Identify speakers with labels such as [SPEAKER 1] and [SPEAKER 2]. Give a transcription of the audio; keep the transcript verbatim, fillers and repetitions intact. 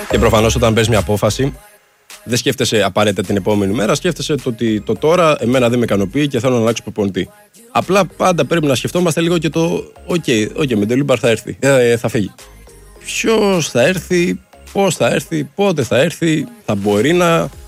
[SPEAKER 1] Και προφανώς όταν παίρνεις μια απόφαση, δεν σκέφτεσαι απαραίτητα την επόμενη μέρα, σκέφτεσαι το ότι το τώρα εμένα δεν με ικανοποιεί και θέλω να αλλάξω προπονητή. Απλά πάντα πρέπει να σκεφτόμαστε λίγο και το «ΟΚ, okay, okay, με τον Λίμπαρ θα έρθει, ε, θα φύγει». Ποιος θα έρθει, πώς θα έρθει, πότε θα έρθει, θα μπορεί να